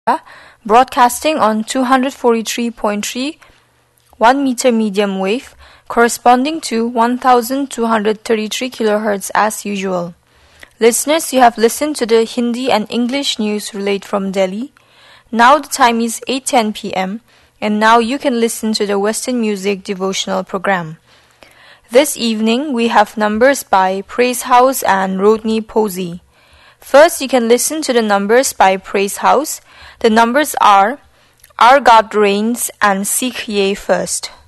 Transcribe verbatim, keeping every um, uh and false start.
broadcasting on two forty-three point three one meter medium wave corresponding to one thousand two hundred thirty-three kilohertz as usual. Listeners, you have listened to the Hindi and English news relayed from Delhi. Now the time is eight ten p.m. and now you can listen to the Western Music devotional program. This evening we have numbers by Praise House and Rodney Posey. First, you can listen to the numbers by Praise House. The numbers are Our God Reigns and Seek Ye First.